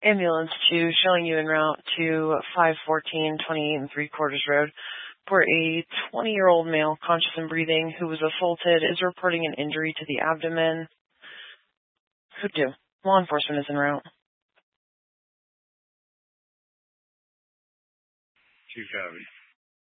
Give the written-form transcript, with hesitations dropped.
Ambulance 2 showing you en route to 514 28 3/4 Road. For a 20-year-old male, conscious and breathing, who was assaulted, is reporting an injury to the abdomen. Who'd do? Law enforcement is en route. 2 copies.